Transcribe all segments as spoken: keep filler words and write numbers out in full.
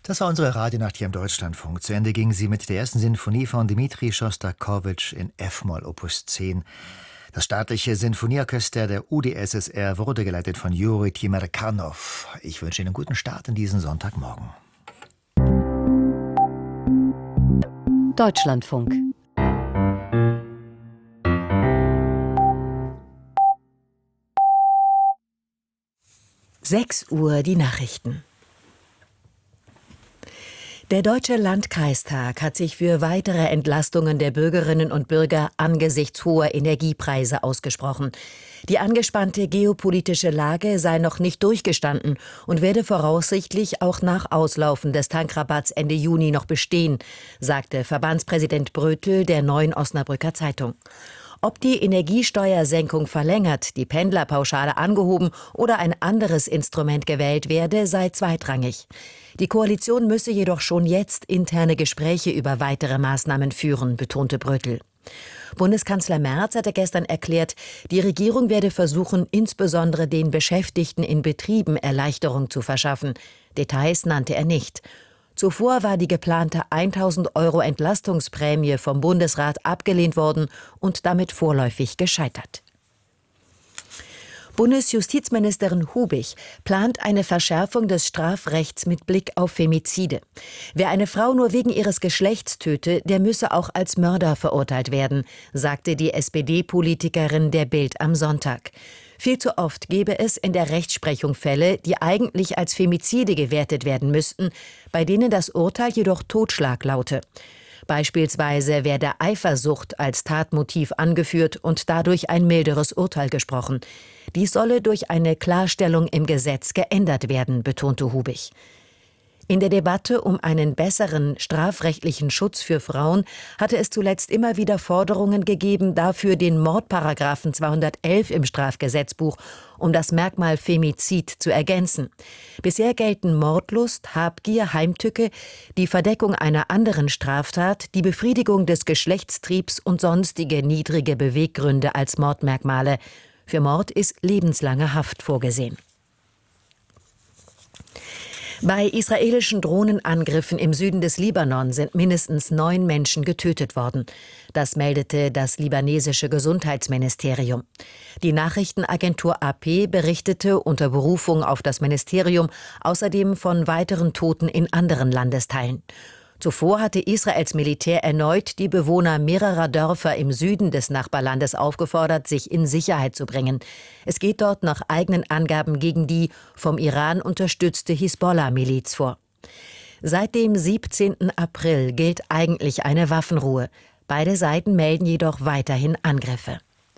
Das war unsere Radionacht hier im Deutschlandfunk. Zu Ende ging sie mit der ersten Sinfonie von Dmitri Schostakowitsch in F-Moll, Opus zehn. Das staatliche Sinfonieorchester der U d S S R wurde geleitet von Juri Timerkanow. Ich wünsche Ihnen einen guten Start in diesen Sonntagmorgen. Deutschlandfunk. sechs Uhr die Nachrichten. Der Deutsche Landkreistag hat sich für weitere Entlastungen der Bürgerinnen und Bürger angesichts hoher Energiepreise ausgesprochen. Die angespannte geopolitische Lage sei noch nicht durchgestanden und werde voraussichtlich auch nach Auslaufen des Tankrabatts Ende Juni noch bestehen, sagte Verbandspräsident Brötel der Neuen Osnabrücker Zeitung. Ob die Energiesteuersenkung verlängert, die Pendlerpauschale angehoben oder ein anderes Instrument gewählt werde, sei zweitrangig. Die Koalition müsse jedoch schon jetzt interne Gespräche über weitere Maßnahmen führen, betonte Brötel. Bundeskanzler Merz hatte gestern erklärt, die Regierung werde versuchen, insbesondere den Beschäftigten in Betrieben Erleichterung zu verschaffen. Details nannte er nicht. Zuvor war die geplante tausend Euro Entlastungsprämie vom Bundesrat abgelehnt worden und damit vorläufig gescheitert. Bundesjustizministerin Hubig plant eine Verschärfung des Strafrechts mit Blick auf Femizide. Wer eine Frau nur wegen ihres Geschlechts töte, der müsse auch als Mörder verurteilt werden, sagte die S P D-Politikerin der Bild am Sonntag. Viel zu oft gebe es in der Rechtsprechung Fälle, die eigentlich als Femizide gewertet werden müssten, bei denen das Urteil jedoch Totschlag laute. Beispielsweise werde Eifersucht als Tatmotiv angeführt und dadurch ein milderes Urteil gesprochen. Dies solle durch eine Klarstellung im Gesetz geändert werden, betonte Hubig. In der Debatte um einen besseren strafrechtlichen Schutz für Frauen hatte es zuletzt immer wieder Forderungen gegeben, dafür den Mordparagraphen zweihundertelf im Strafgesetzbuch um das Merkmal Femizid zu ergänzen. Bisher gelten Mordlust, Habgier, Heimtücke, die Verdeckung einer anderen Straftat, die Befriedigung des Geschlechtstriebs und sonstige niedrige Beweggründe als Mordmerkmale. Für Mord ist lebenslange Haft vorgesehen. Bei israelischen Drohnenangriffen im Süden des Libanon sind mindestens neun Menschen getötet worden. Das meldete das libanesische Gesundheitsministerium. Die Nachrichtenagentur A P berichtete unter Berufung auf das Ministerium außerdem von weiteren Toten in anderen Landesteilen. Zuvor hatte Israels Militär erneut die Bewohner mehrerer Dörfer im Süden des Nachbarlandes aufgefordert, sich in Sicherheit zu bringen. Es geht dort nach eigenen Angaben gegen die vom Iran unterstützte Hisbollah-Miliz vor. Seit dem siebzehnten April gilt eigentlich eine Waffenruhe. Beide Seiten melden jedoch weiterhin Angriffe.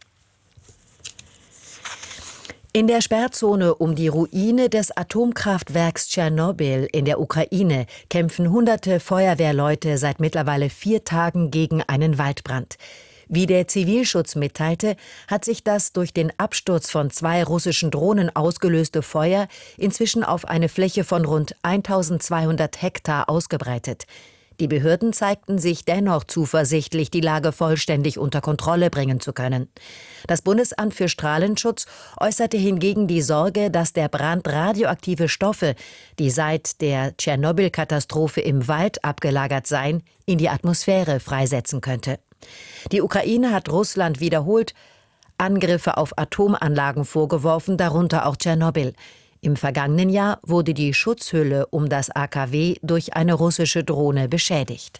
In der Sperrzone um die Ruine des Atomkraftwerks Tschernobyl in der Ukraine kämpfen hunderte Feuerwehrleute seit mittlerweile vier Tagen gegen einen Waldbrand. Wie der Zivilschutz mitteilte, hat sich das durch den Absturz von zwei russischen Drohnen ausgelöste Feuer inzwischen auf eine Fläche von rund eintausendzweihundert Hektar ausgebreitet. Die Behörden zeigten sich dennoch zuversichtlich, die Lage vollständig unter Kontrolle bringen zu können. Das Bundesamt für Strahlenschutz äußerte hingegen die Sorge, dass der Brand radioaktive Stoffe, die seit der Tschernobyl-Katastrophe im Wald abgelagert seien, in die Atmosphäre freisetzen könnte. Die Ukraine hat Russland wiederholt Angriffe auf Atomanlagen vorgeworfen, darunter auch Tschernobyl. Im vergangenen Jahr wurde die Schutzhülle um das A K W durch eine russische Drohne beschädigt.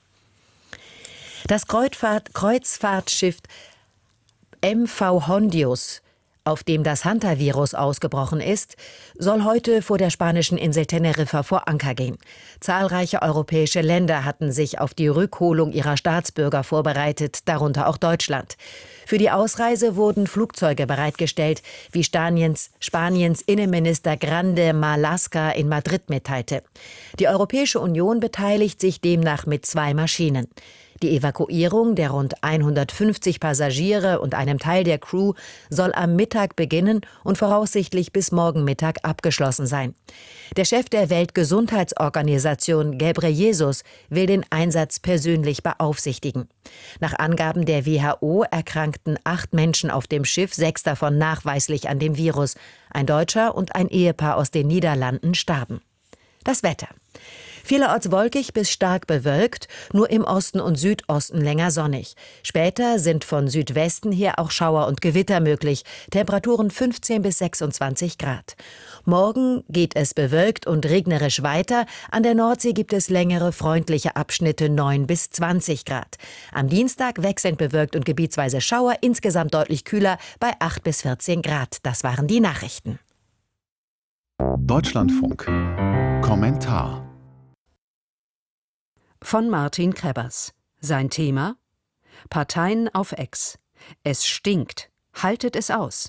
Das Kreuzfahrt, Kreuzfahrtschiff M V Hondius, auf dem das Hantavirus ausgebrochen ist, soll heute vor der spanischen Insel Teneriffa vor Anker gehen. Zahlreiche europäische Länder hatten sich auf die Rückholung ihrer Staatsbürger vorbereitet, darunter auch Deutschland. Für die Ausreise wurden Flugzeuge bereitgestellt, wie Spaniens, Spaniens Innenminister Grande Marlaska in Madrid mitteilte. Die Europäische Union beteiligt sich demnach mit zwei Maschinen. Die Evakuierung der rund hundertfünfzig Passagiere und einem Teil der Crew soll am Mittag beginnen und voraussichtlich bis morgen Mittag abgeschlossen sein. Der Chef der Weltgesundheitsorganisation, Ghebreyesus, will den Einsatz persönlich beaufsichtigen. Nach Angaben der W H O erkrankten acht Menschen auf dem Schiff, sechs davon nachweislich an dem Virus. Ein Deutscher und ein Ehepaar aus den Niederlanden starben. Das Wetter. Vielerorts wolkig bis stark bewölkt, nur im Osten und Südosten länger sonnig. Später sind von Südwesten her auch Schauer und Gewitter möglich. Temperaturen fünfzehn bis sechsundzwanzig Grad. Morgen geht es bewölkt und regnerisch weiter. An der Nordsee gibt es längere, freundliche Abschnitte, neun bis zwanzig Grad. Am Dienstag wechselnd bewölkt und gebietsweise Schauer, insgesamt deutlich kühler bei acht bis vierzehn Grad. Das waren die Nachrichten. Deutschlandfunk. Kommentar von Martin Krebbers. Sein Thema: Parteien auf Ex. Es stinkt. Haltet es aus.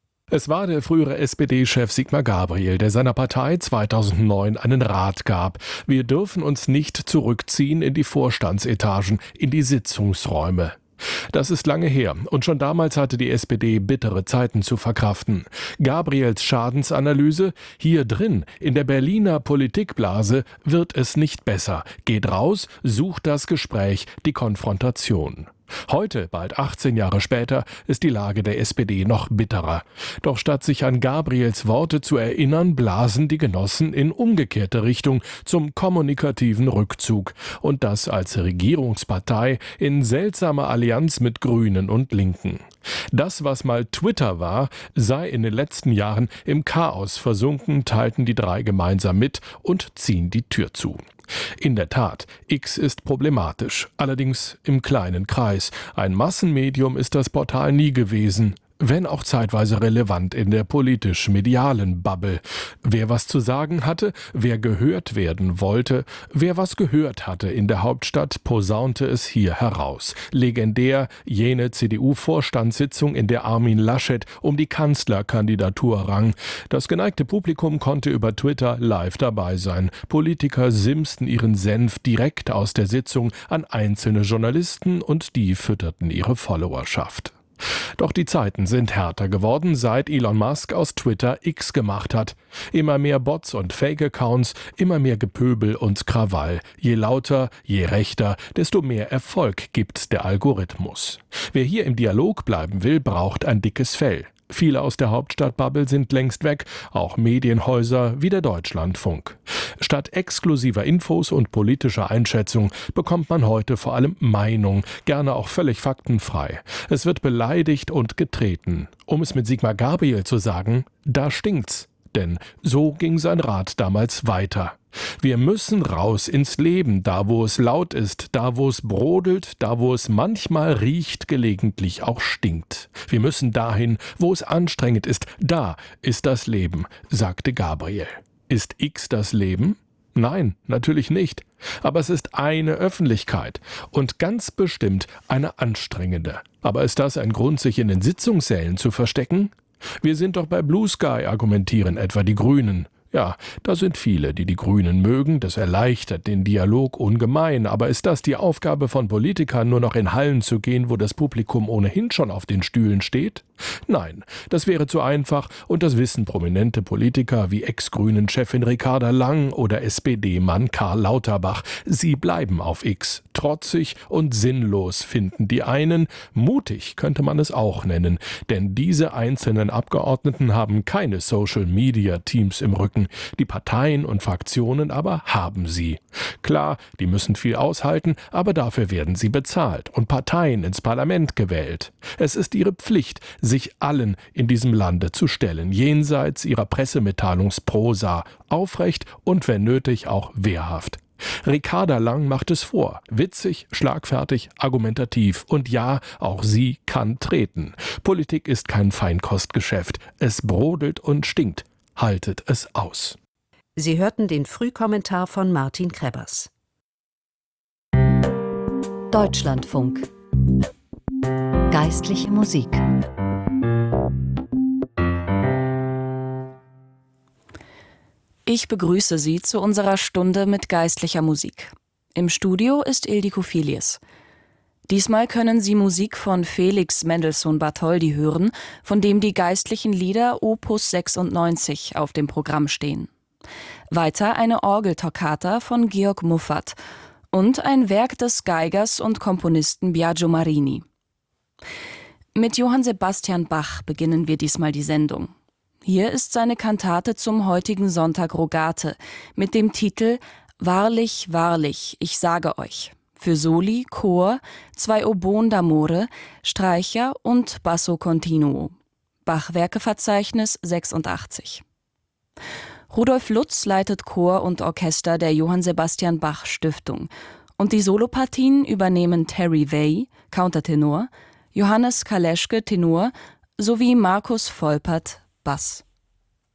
Es war der frühere S P D-Chef Sigmar Gabriel, der seiner Partei zweitausendneun einen Rat gab. Wir dürfen uns nicht zurückziehen in die Vorstandsetagen, in die Sitzungsräume. Das ist lange her und schon damals hatte die S P D bittere Zeiten zu verkraften. Gabriels Schadensanalyse: Hier drin, in der Berliner Politikblase, wird es nicht besser. Geht raus, sucht das Gespräch, die Konfrontation. Heute, bald achtzehn Jahre später, ist die Lage der S P D noch bitterer. Doch statt sich an Gabriels Worte zu erinnern, blasen die Genossen in umgekehrte Richtung zum kommunikativen Rückzug. Und das als Regierungspartei in seltsamer Allianz mit Grünen und Linken. Das, was mal Twitter war, sei in den letzten Jahren im Chaos versunken, teilten die drei gemeinsam mit und ziehen die Tür zu. In der Tat, X ist problematisch, allerdings im kleinen Kreis. Ein Massenmedium ist das Portal nie gewesen, wenn auch zeitweise relevant in der politisch-medialen Bubble. Wer was zu sagen hatte, wer gehört werden wollte, wer was gehört hatte in der Hauptstadt, posaunte es hier heraus. Legendär jene C D U-Vorstandssitzung, in der Armin Laschet um die Kanzlerkandidatur rang. Das geneigte Publikum konnte über Twitter live dabei sein. Politiker simsten ihren Senf direkt aus der Sitzung an einzelne Journalisten und die fütterten ihre Followerschaft. Doch die Zeiten sind härter geworden, seit Elon Musk aus Twitter X gemacht hat. Immer mehr Bots und Fake-Accounts, immer mehr Gepöbel und Krawall. Je lauter, je rechter, desto mehr Erfolg gibt der Algorithmus. Wer hier im Dialog bleiben will, braucht ein dickes Fell. Viele aus der Hauptstadtbubble sind längst weg, auch Medienhäuser wie der Deutschlandfunk. Statt exklusiver Infos und politischer Einschätzung bekommt man heute vor allem Meinung, gerne auch völlig faktenfrei. Es wird beleidigt und getreten. Um es mit Sigmar Gabriel zu sagen: Da stinkt's. Denn so ging sein Rat damals weiter. Wir müssen raus ins Leben, da wo es laut ist, da wo es brodelt, da wo es manchmal riecht, gelegentlich auch stinkt. Wir müssen dahin, wo es anstrengend ist, da ist das Leben, sagte Gabriel. Ist X das Leben? Nein, natürlich nicht. Aber es ist eine Öffentlichkeit und ganz bestimmt eine anstrengende. Aber ist das ein Grund, sich in den Sitzungssälen zu verstecken? Wir sind doch bei Blue Sky, argumentieren etwa die Grünen. Ja, da sind viele, die die Grünen mögen, das erleichtert den Dialog ungemein, aber ist das die Aufgabe von Politikern, nur noch in Hallen zu gehen, wo das Publikum ohnehin schon auf den Stühlen steht? Nein, das wäre zu einfach und das wissen prominente Politiker wie Ex-Grünen-Chefin Ricarda Lang oder S P D-Mann Karl Lauterbach. Sie bleiben auf X. Trotzig und sinnlos finden die einen, mutig könnte man es auch nennen, denn diese einzelnen Abgeordneten haben keine Social-Media-Teams im Rücken, die Parteien und Fraktionen aber haben sie. Klar, die müssen viel aushalten, aber dafür werden sie bezahlt und Parteien ins Parlament gewählt. Es ist ihre Pflicht, sich allen in diesem Lande zu stellen, jenseits ihrer Pressemitteilungsprosa, aufrecht und wenn nötig auch wehrhaft. Ricarda Lang macht es vor. Witzig, schlagfertig, argumentativ. Und ja, auch sie kann treten. Politik ist kein Feinkostgeschäft. Es brodelt und stinkt. Haltet es aus. Sie hörten den Frühkommentar von Martin Krebbers. Deutschlandfunk. Geistliche Musik. Ich begrüße Sie zu unserer Stunde mit geistlicher Musik. Im Studio ist Ildiko Filius. Diesmal können Sie Musik von Felix Mendelssohn Bartholdy hören, von dem die geistlichen Lieder Opus sechsundneunzig auf dem Programm stehen. Weiter eine Orgeltoccata von Georg Muffat und ein Werk des Geigers und Komponisten Biagio Marini. Mit Johann Sebastian Bach beginnen wir diesmal die Sendung. Hier ist seine Kantate zum heutigen Sonntag Rogate mit dem Titel Wahrlich, wahrlich, ich sage euch, für Soli, Chor, zwei Oboen d'amore, Streicher und Basso continuo. Bach-Werkeverzeichnis sechsundachtzig. Rudolf Lutz leitet Chor und Orchester der Johann Sebastian Bach Stiftung und die Solopartien übernehmen Terry Way, Countertenor, Johannes Kaleschke, Tenor sowie Markus Volpert, Bass.